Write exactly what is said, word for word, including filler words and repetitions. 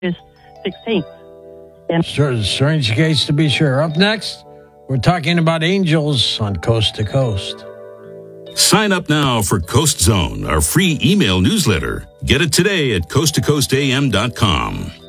sixteenth. And Sure, strange case to be sure. Up next, we're talking about angels on Coast to Coast. Sign up now for Coast Zone, our free email newsletter. Get it today at coast to coast a m dot com.